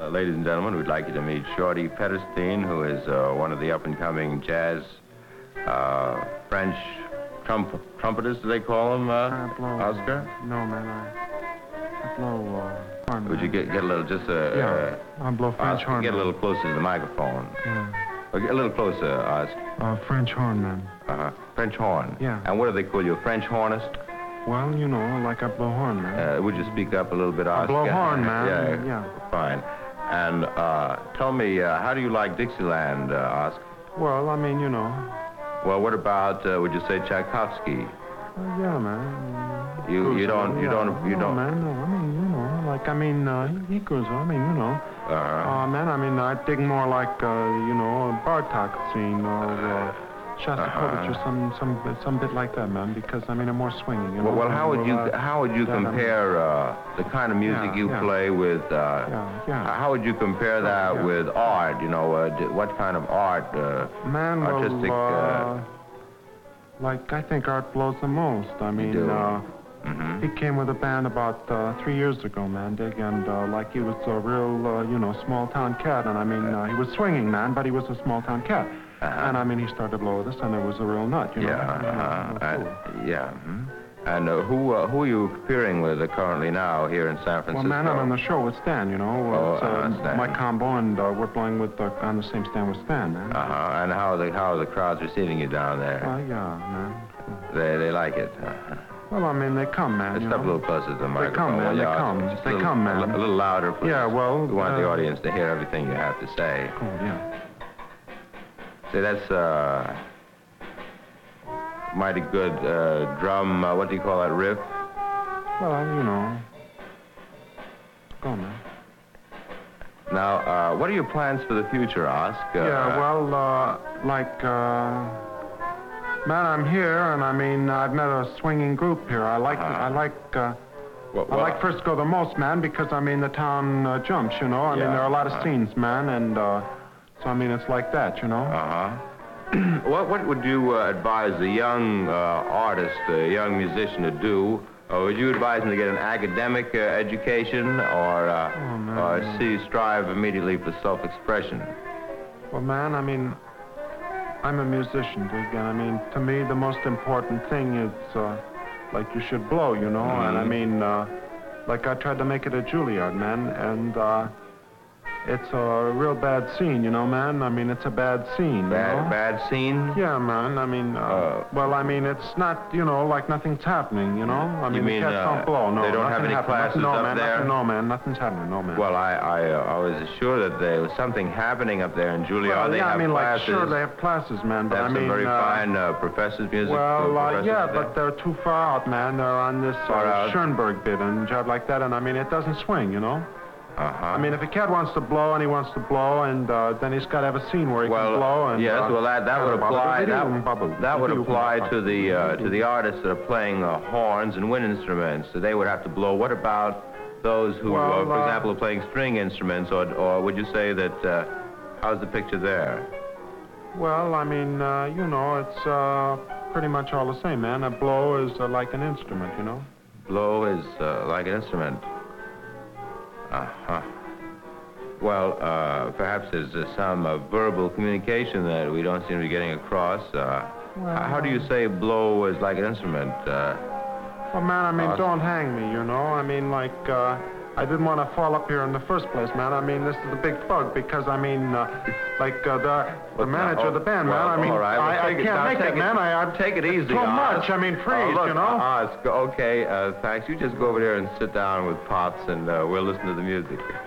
Ladies and gentlemen, we'd like you to meet Shorty Pederstein, who is one of the up-and-coming jazz French trumpeters, do they call them, Oscar? No, man, I blow horn. Would you get a little, just I blow French Oscar, horn. get a little closer to the microphone. Yeah. Get a little closer, Oscar. French horn, man. French horn? Yeah. And what do they call you, a French hornist? Well, you know, like I blow horn, man. Would you speak up a little bit, Oscar? I blow horn, man. Yeah. Fine. And tell me, how do you like Dixieland, Oscar? Well, I mean, you know. Well, what about, would you say Tchaikovsky? Yeah, man. You don't. No, man, no. I mean, you know, like, I mean, he goes, I mean, you know. Man, I mean, I dig more like, you know, Bartok scene or Shostakovich or some bit like that, man, because, I mean, I'm more swinging. You know? Well, how would you compare the kind of music you play with, how would you compare that with art, you know, what kind of art, man, artistic... like, I think art blows the most. I mean, he came with a band about 3 years ago, man, Dig, and like he was a real, you know, small-town cat, and I mean, he was swinging, man, but he was a small-town cat. And I mean, he started to blow with us, and it was a real nut, you know. And who are you appearing with currently now here in San Francisco? Well, man, I'm on the show with Stan, you know. Stan. My combo, and we're playing with on the same stand with Stan, man. And how are the crowds receiving you down there? Yeah, man. They like it. Well, I mean, they come, man. Step a little closer to the microphone. They come, man. They come, man. A little louder, please. Yeah, well... We want the audience to hear everything you have to say. Cool, yeah. See, that's mighty good drum, what do you call that, riff? Well, you know. Go on, man. Now, what are your plans for the future, Oscar? Yeah, well, like, man, I'm here, and I mean, I've met a swinging group here. I like Frisco the most, man, because, I mean, the town jumps, you know. I mean, there are a lot of scenes, man, and so, I mean, it's like that, you know. What would you advise a young artist, a young musician to do? Would you advise him to get an academic education or strive immediately for self-expression? Well, man, I mean, I'm a musician, Dig, and I mean, to me, the most important thing is, like, you should blow, you know, and I mean, like, I tried to make it at Juilliard, man, and it's a real bad scene, you know, man. I mean, it's a bad scene. Bad scene? Yeah, man. I mean, well, I mean, it's not, you know, like nothing's happening, you know? I mean, the cats don't blow. No, they don't have any classes up there? No, man, nothing's happening, no, man. Well, I was assured that there was something happening up there in Juilliard. Well, they have like, classes. sure, they have classes, man, but they have some very fine professors, music professors. Yeah, but they're too far out, man. They're on this Schoenberg bit and job like that, and I mean, it doesn't swing, you know? I mean, if a cat wants to blow and he wants to blow, and then he's got to have a scene where he can blow. And, yes, well, that would apply. That would apply to the artists that are playing horns and wind instruments. So they would have to blow. What about those who, for example, are playing string instruments, or would you say that? How's the picture there? Well, I mean, you know, it's pretty much all the same, man. A blow is like an instrument, you know. Blow is like an instrument. Well, perhaps there's some verbal communication that we don't seem to be getting across. How do you say blow is like an instrument? Well, man, I mean, don't hang me, you know? I mean, like, I didn't want to fall up here in the first place, man. I mean, this is a big bug because, I mean, like, the manager of the band, man, I mean, I can't make it, man. Take it easy. Too much. I mean, freeze, look, you know? Okay, thanks. You just go over there and sit down with Pops, and we'll listen to the music.